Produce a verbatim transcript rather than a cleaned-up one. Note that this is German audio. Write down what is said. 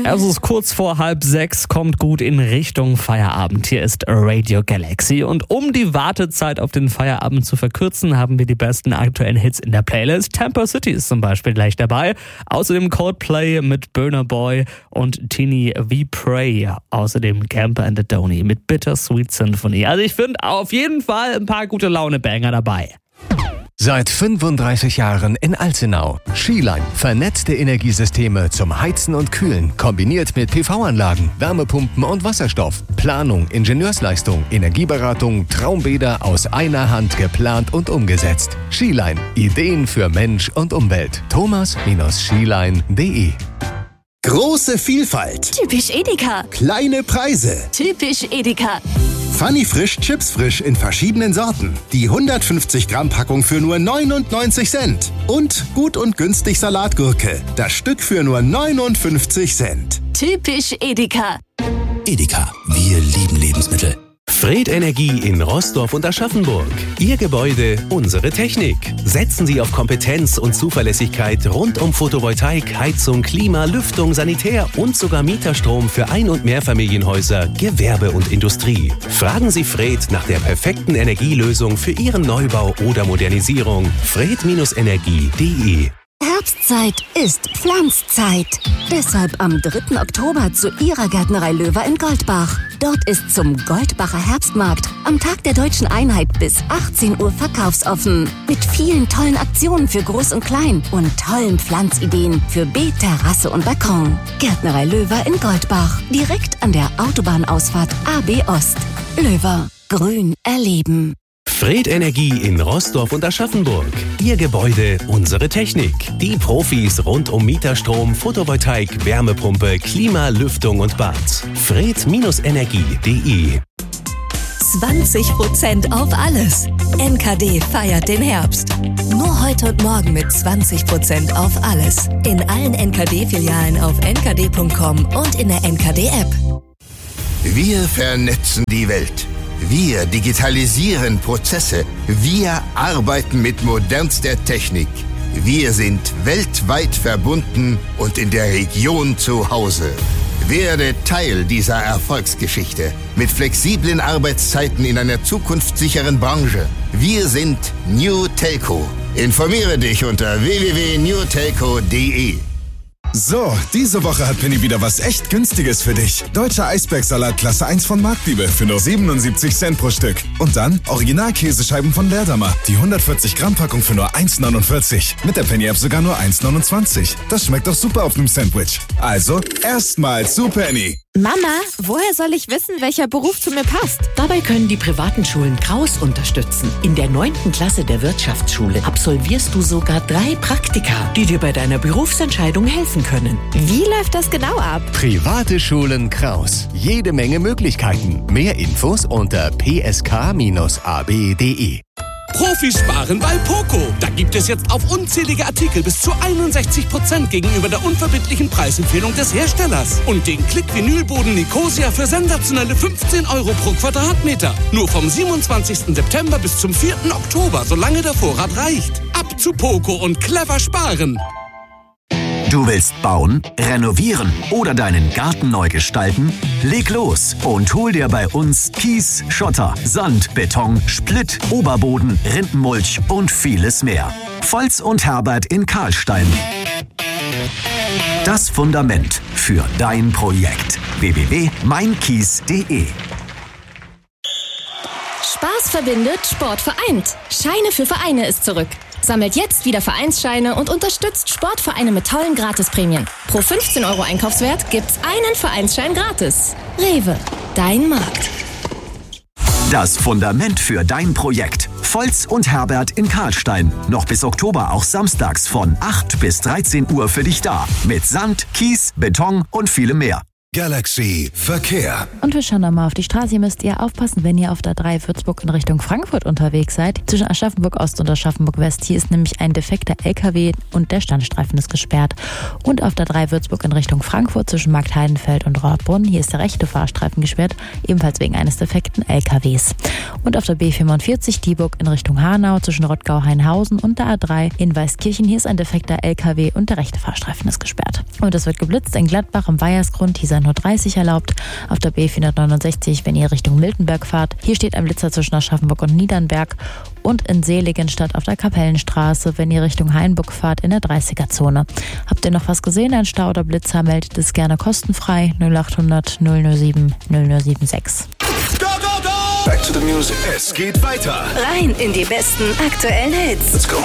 Es ist kurz vor halb sechs, kommt gut in Richtung Feierabend. Hier ist Radio Galaxy. Und um die Wartezeit auf den Feierabend zu verkürzen, haben wir die besten aktuellen Hits in der Playlist. Tampa City ist zum Beispiel gleich dabei. Außerdem Coldplay mit Burna Boy und Tini We Pray. Außerdem Camper and Adoni mit Bittersweet Symphony. Also ich finde auf jeden Fall ein paar gute Laune-Banger dabei. Seit fünfunddreißig Jahren in Alzenau. Skiline. Vernetzte Energiesysteme zum Heizen und Kühlen. Kombiniert mit P V-Anlagen, Wärmepumpen und Wasserstoff. Planung, Ingenieursleistung, Energieberatung, Traumbäder aus einer Hand geplant und umgesetzt. Skiline. Ideen für Mensch und Umwelt. thomas skiline punkt de Große Vielfalt. Typisch Edeka. Kleine Preise. Typisch Edeka. Funny Frisch, Chips frisch in verschiedenen Sorten. Die hundertfünfzig Gramm Packung für nur neunundneunzig Cent. Und gut und günstig Salatgurke. Das Stück für nur neunundfünfzig Cent. Typisch Edeka. Edeka, wir lieben Lebensmittel. Fred Energie in Roßdorf und Aschaffenburg. Ihr Gebäude, unsere Technik. Setzen Sie auf Kompetenz und Zuverlässigkeit rund um Photovoltaik, Heizung, Klima, Lüftung, Sanitär und sogar Mieterstrom für Ein- und Mehrfamilienhäuser, Gewerbe und Industrie. Fragen Sie Fred nach der perfekten Energielösung für Ihren Neubau oder Modernisierung. fred Energie punkt de Herbstzeit ist Pflanzzeit. Deshalb am dritten Oktober zu Ihrer Gärtnerei Löwer in Goldbach. Dort ist zum Goldbacher Herbstmarkt am Tag der Deutschen Einheit bis achtzehn Uhr verkaufsoffen. Mit vielen tollen Aktionen für Groß und Klein und tollen Pflanzideen für Beet, Terrasse und Balkon. Gärtnerei Löwer in Goldbach. Direkt an der Autobahnausfahrt A B Ost. Löwer. Grün erleben. Fred Energie in Roßdorf und Aschaffenburg. Ihr Gebäude, unsere Technik. Die Profis rund um Mieterstrom, Photovoltaik, Wärmepumpe, Klima, Lüftung und Bad. fred Energie punkt de zwanzig Prozent auf alles. N K D feiert den Herbst. Nur heute und morgen mit zwanzig Prozent auf alles. In allen N K D-Filialen auf n k d punkt com und in der N K D-App. Wir vernetzen die Welt. Wir digitalisieren Prozesse. Wir arbeiten mit modernster Technik. Wir sind weltweit verbunden und in der Region zu Hause. Werde Teil dieser Erfolgsgeschichte mit flexiblen Arbeitszeiten in einer zukunftssicheren Branche. Wir sind New Telco. Informiere dich unter w w w punkt new telco punkt de. So, diese Woche hat Penny wieder was echt Günstiges für dich. Deutscher Eisbergsalat Klasse eins von Marktliebe für nur siebenundsiebzig Cent pro Stück. Und dann Original-Käsescheiben von Leerdammer. Die hundertvierzig Gramm Packung für nur eins neunundvierzig. Mit der Penny-App sogar nur eins neunundzwanzig. Das schmeckt doch super auf einem Sandwich. Also, erstmal zu Penny. Mama, woher soll ich wissen, welcher Beruf zu mir passt? Dabei können die privaten Schulen Kraus unterstützen. In der neunten Klasse der Wirtschaftsschule absolvierst du sogar drei Praktika, die dir bei deiner Berufsentscheidung helfen können. Wie läuft das genau ab? Private Schulen Kraus. Jede Menge Möglichkeiten. Mehr Infos unter p s k bindestrich a b punkt de. Profis sparen bei Poco. Da gibt es jetzt auf unzählige Artikel bis zu einundsechzig Prozent gegenüber der unverbindlichen Preisempfehlung des Herstellers. Und den Klick-Vinylboden Nicosia für sensationelle fünfzehn Euro pro Quadratmeter. Nur vom siebenundzwanzigsten September bis zum vierten Oktober, solange der Vorrat reicht. Ab zu Poco und clever sparen. Du willst bauen, renovieren oder deinen Garten neu gestalten? Leg los und hol dir bei uns Kies, Schotter, Sand, Beton, Splitt, Oberboden, Rindenmulch und vieles mehr. Volz und Herbert in Karlstein. Das Fundament für dein Projekt. w w w punkt mein kies punkt de. Spaß verbindet, Sport vereint. Scheine für Vereine ist zurück. Sammelt jetzt wieder Vereinsscheine und unterstützt Sportvereine mit tollen Gratisprämien. Pro fünfzehn Euro Einkaufswert gibt's einen Vereinsschein gratis. Rewe, dein Markt. Das Fundament für dein Projekt. Volz und Herbert in Karlstein. Noch bis Oktober auch samstags von acht bis dreizehn Uhr für dich da. Mit Sand, Kies, Beton und vielem mehr. Galaxy Verkehr. Und wir schauen nochmal auf die Straße. Hier müsst ihr aufpassen, wenn ihr auf der drei Würzburg in Richtung Frankfurt unterwegs seid. Zwischen Aschaffenburg Ost und Aschaffenburg West. Hier ist nämlich ein defekter L K W und der Standstreifen ist gesperrt. Und auf der drei Würzburg in Richtung Frankfurt zwischen Marktheidenfeld und Rohrbrunn. Hier ist der rechte Fahrstreifen gesperrt, ebenfalls wegen eines defekten L K Ws. Und auf der B fünfundvierzig Dieburg in Richtung Hanau zwischen Rottgau-Hainhausen und der A drei in Weißkirchen. Hier ist ein defekter L K W und der rechte Fahrstreifen ist gesperrt. Und es wird geblitzt in Gladbach im Weihersgrund. Hier sind nur dreißig erlaubt. Auf der B vierhundertneunundsechzig, wenn ihr Richtung Miltenberg fahrt. Hier steht ein Blitzer zwischen Aschaffenburg und Niedernberg. Und in Seligenstadt auf der Kapellenstraße, wenn ihr Richtung Hainburg fahrt, in der dreißiger-Zone. Habt ihr noch was gesehen, ein Stau oder Blitzer, meldet es gerne kostenfrei. null achthundert null null sieben null null sieben sechs. Go, go, go! Back to the music. Es geht weiter. Rein in die besten aktuellen Hits. Let's go.